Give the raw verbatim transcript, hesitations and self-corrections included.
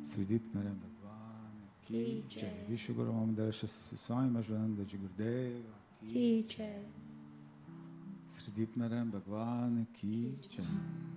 Sridip Narayan Bhagwan ki jai. Vishwaguru Mamadara Shastri Swami Majvananda Ji Gurudeva Ki jai. Sridip Narayan Bhagwan ki jai.